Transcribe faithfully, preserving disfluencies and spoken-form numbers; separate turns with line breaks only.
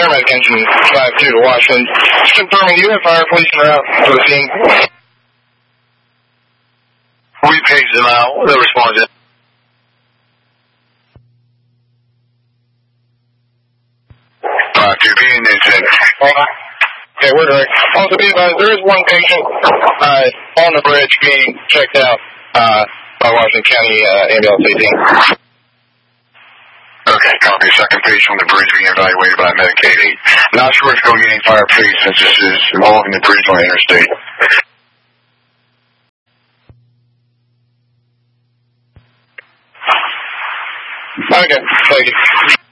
paramedic engine five two to Washington. Just confirming, do you have fire police en route to the scene?
We paged them out. They'll respond to it. five two, be in there, Ted.
Okay, we're direct. Also, be advised, there is one patient uh, on the bridge being checked out uh, by Washington County uh, Ambulance eighteen.
Okay, copy. Second patient on the bridge being evaluated by Medicaid eight. Not sure if we'll get any fire police since this is involving the bridge on the interstate.
Okay, thank you.